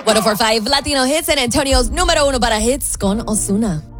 104.5 Latino Hits, San Antonio's número uno para hits con Ozuna.